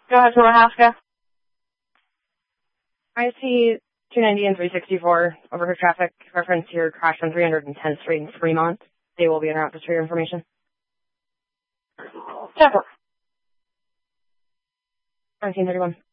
Go ahead to Alaska. I see 290 and 364 overhead traffic. Reference here crash on 310th Street in Fremont. They will be en route just for your information. Chapter 1931.